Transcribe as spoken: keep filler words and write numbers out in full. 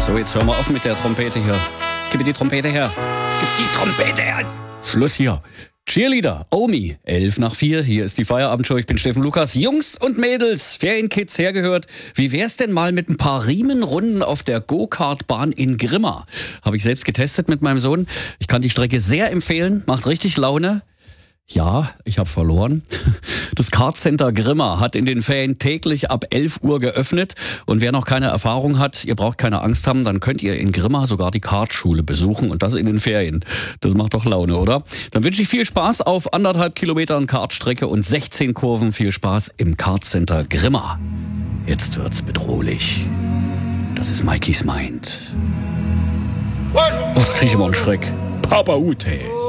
So, jetzt hör mal auf mit der Trompete hier. Gib mir die Trompete her. Gib die Trompete her. Schluss hier. Cheerleader, Omi, elf nach vier, hier ist die Feierabendshow, ich bin Steffen Lukas. Jungs und Mädels, Ferienkids hergehört, wie wär's denn mal mit ein paar Riemenrunden auf der Go-Kart-Bahn in Grimma? Habe ich selbst getestet mit meinem Sohn. Ich kann die Strecke sehr empfehlen, macht richtig Laune. Ja, ich habe verloren. Das Kartcenter Grimma hat in den Ferien täglich ab elf Uhr geöffnet. Und wer noch keine Erfahrung hat, ihr braucht keine Angst haben, dann könnt ihr in Grimma sogar die Kartschule besuchen und das in den Ferien. Das macht doch Laune, oder? Dann wünsche ich viel Spaß auf anderthalb Kilometern Kartstrecke und sechzehn Kurven. Viel Spaß im Kartcenter Grimma. Jetzt wird's bedrohlich. Das ist Mikeys Mind. Oh, da krieg ich immer einen Schreck. Papa Ute.